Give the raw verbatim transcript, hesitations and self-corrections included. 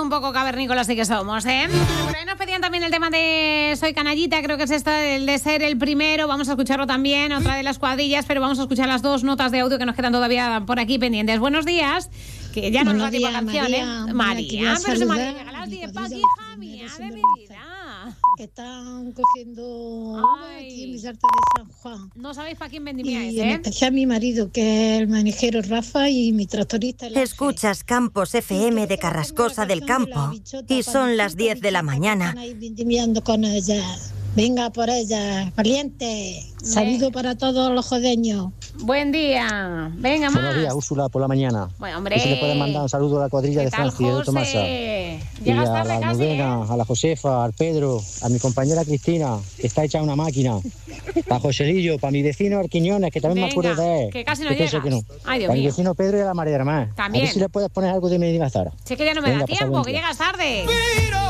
un poco cavernícolas sí que somos, ¿eh? Por ahí nos pedían también el tema de Soy Canallita, creo que es esta, el de ser el primero. Vamos a escucharlo también, otra de las cuadrillas, pero vamos a escuchar las dos notas de audio que nos quedan todavía por aquí pendientes. Buenos días, que ya no nos da tiempo a canciones. María, María, María, pero si María saludar llega a las a mi diez, cuadrilla, hija mía de mi vida. que están cogiendo uvas aquí en mi sarta de San Juan. No sabéis para quién vendimiáis, Y en ¿eh? especial mi marido, que es el manijero Rafa, y mi tractorista. El Escuchas Campos F M de Carrascosa del Campo y son las diez de la mañana. Están ahí vendimiando con ella. Venga por ella, valiente. Saludo para todos los jodeños. Buen día. Venga, más. Buenos días, Úrsula, por la mañana. Bueno, hombre. Y si le puedes mandar un saludo a la cuadrilla de Francia, de Tomasa. Y Llegas a tarde la casi, Almudena, ¿eh? a la Josefa, al Pedro, a mi compañera Cristina, que está hecha una máquina. Para Joselillo, para mi vecino Arquiñones, que también Venga, me acuerdo de él. que casi no que pienso llegas. que no. Ay, Dios para mi mío. vecino Pedro y a la María Hermana. También. A ver si le puedes poner algo de Medina Zara. Si es que ya no me Venga, da pasa tiempo, buen que día. llegas tarde.